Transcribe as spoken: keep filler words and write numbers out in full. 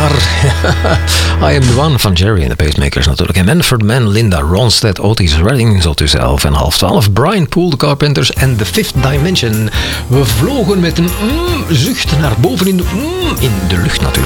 naar I Am The One van Jerry en de Pacemakers natuurlijk. En Manfred Mann, Linda Ronstadt, Otis Redding, zo tussen elf en half twaalf. Brian Poole, The Carpenters en The Fifth Dimension. We vlogen met een mm, zucht naar boven in de, mm, in de lucht natuurlijk.